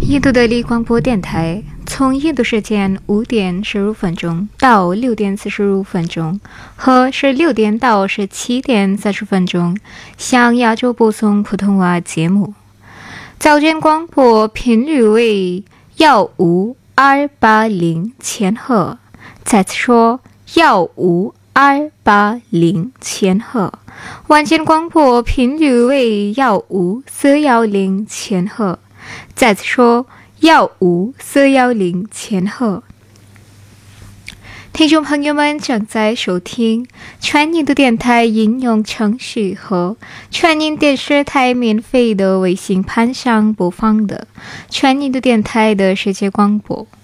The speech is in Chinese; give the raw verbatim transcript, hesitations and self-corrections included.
印度的立广播电台从印度时间五点十五分钟到六点四十五分钟和十六点到十七点三十分钟向亚洲播送普通话节目。早间广播频率为幺五二八零千赫，再次说幺五二八零千赫。晚间广播频率为幺五四幺零千赫。再次说幺五四幺零千赫。听众朋友们正在收听全印度电台应用程序和全印电视台免费的微信盘上播放的全印度电台的世界广播。